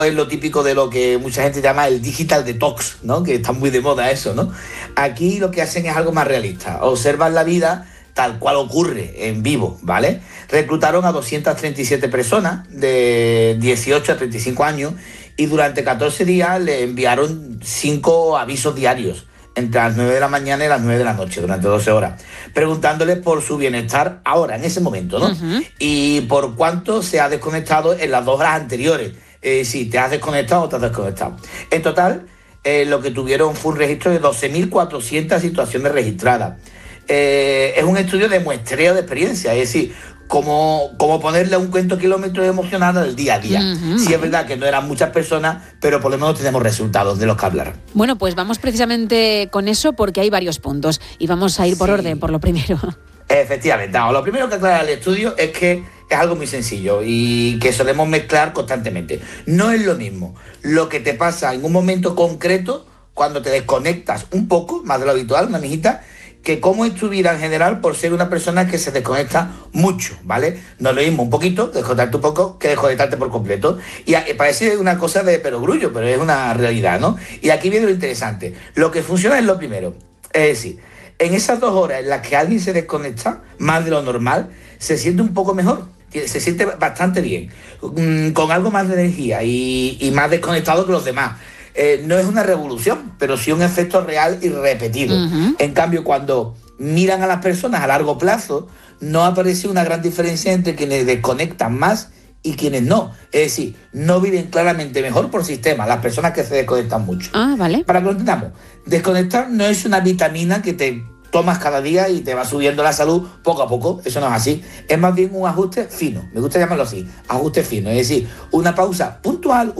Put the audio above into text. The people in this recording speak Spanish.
es lo típico de lo que mucha gente llama el digital detox, ¿no? Que está muy de moda eso, ¿no? Aquí lo que hacen es algo más realista. Observan la vida tal cual ocurre en vivo, ¿vale? Reclutaron a 237 personas de 18 a 35 años y durante 14 días le enviaron 5 avisos diarios entre las 9 de la mañana y las 9 de la noche, durante 12 horas, preguntándoles por su bienestar ahora, en ese momento, ¿no? Y por cuánto se ha desconectado en las 2 horas anteriores. Si te has desconectado o te has desconectado. En total, lo que tuvieron fue un registro de 12.400 situaciones registradas. Es un estudio de muestreo de experiencia, es decir, como ponerle un cuento kilómetro emocional del día a día. Sí es verdad que no eran muchas personas, pero por lo menos tenemos resultados de los que hablar. Bueno, pues vamos precisamente con eso porque hay varios puntos y vamos a ir por orden, por lo primero. Efectivamente, lo primero que aclara el estudio es que es algo muy sencillo y que solemos mezclar constantemente. No es lo mismo lo que te pasa en un momento concreto cuando te desconectas un poco, más de lo habitual, una mijita, que cómo es tu vida en general por ser una persona que se desconecta mucho, ¿vale? No es lo mismo un poquito, desconectarte un poco, que desconectarte por completo. Y parece una cosa de perogrullo, pero es una realidad, ¿no? Y aquí viene lo interesante. Lo que funciona es lo primero. Es decir, en esas 2 horas en las que alguien se desconecta, más de lo normal, se siente un poco mejor. Se siente bastante bien, con algo más de energía y más desconectado que los demás. No es una revolución, pero sí un efecto real y repetido. En cambio, cuando miran a las personas a largo plazo, no aparece una gran diferencia entre quienes desconectan más y quienes no. Es decir, no viven claramente mejor por sistema las personas que se desconectan mucho. Vale. Para que lo entendamos, desconectar no es una vitamina que te tomas cada día y te va subiendo la salud poco a poco. Eso no es así. Es más bien un ajuste fino. Me gusta llamarlo así, ajuste fino. Es decir, una pausa puntual,